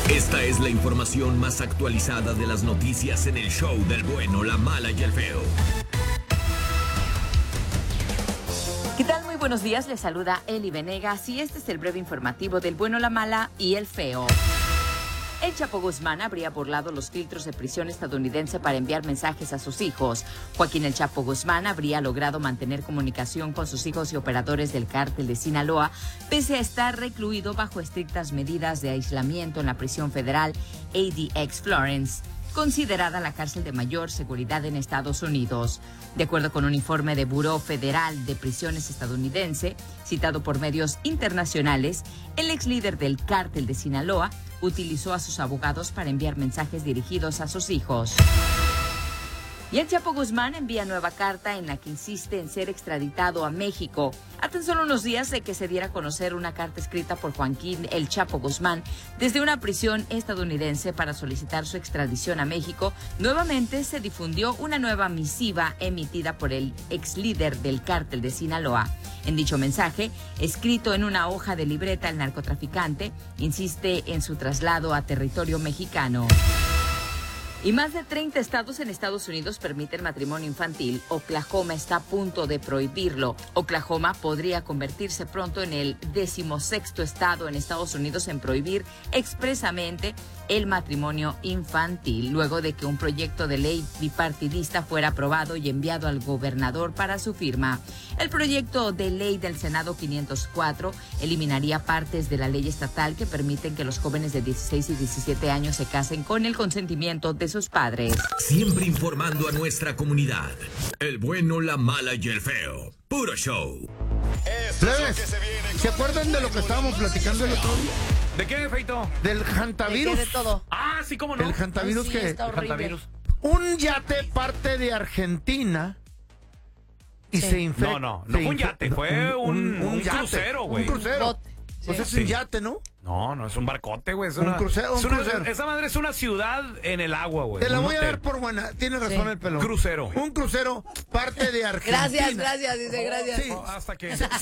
Esta es la información más actualizada de las noticias en el show del bueno, la mala y el feo. ¿Qué tal? Muy buenos días, les saluda Eli Venegas y este es el breve informativo del bueno, la mala y el feo. El Chapo Guzmán habría burlado los filtros de prisión estadounidense para enviar mensajes a sus hijos. Joaquín El Chapo Guzmán habría logrado mantener comunicación con sus hijos y operadores del cártel de Sinaloa, pese a estar recluido bajo estrictas medidas de aislamiento en la prisión federal ADX Florence, considerada la cárcel de mayor seguridad en Estados Unidos. De acuerdo con un informe de Buró Federal de Prisiones estadounidense, citado por medios internacionales, el ex líder del cártel de Sinaloa utilizó a sus abogados para enviar mensajes dirigidos a sus hijos. Y el Chapo Guzmán envía nueva carta en la que insiste en ser extraditado a México. A tan solo unos días de que se diera a conocer una carta escrita por Joaquín El Chapo Guzmán desde una prisión estadounidense para solicitar su extradición a México, nuevamente se difundió una nueva misiva emitida por el ex líder del cártel de Sinaloa. En dicho mensaje, escrito en una hoja de libreta, el narcotraficante insiste en su traslado a territorio mexicano. Y más de 30 estados en Estados Unidos permiten matrimonio infantil. Oklahoma está a punto de prohibirlo. Oklahoma podría convertirse pronto en el 16º estado en Estados Unidos en prohibir expresamente el matrimonio infantil, luego de que un proyecto de ley bipartidista fuera aprobado y enviado al gobernador para su firma. El proyecto de ley del Senado 504 eliminaría partes de la ley estatal que permiten que los jóvenes de 16 y 17 años se casen con el consentimiento de sus padres. Siempre informando a nuestra comunidad. El bueno, la mala y el feo. Puro show. ¿Se acuerdan de lo que estábamos platicando el otro día? ¿De qué, Feito? Del hantavirus. De todo. Ah, sí, cómo no. El hantavirus Sí, que... está horrible. Hantavirus. Un yate parte de Argentina y se infecta. No fue un yate, fue un yate, crucero, güey. Un crucero. Bote. Pues Sí. es un yate, ¿no? No, es un barcote, güey. Un crucero. Esa madre es una ciudad en el agua, güey. Te la Un voy a hotel. dar por buena. Tiene razón Sí. el pelón. Crucero. Un crucero parte de Argentina. Gracias, dice gracias. Sí. Hasta que...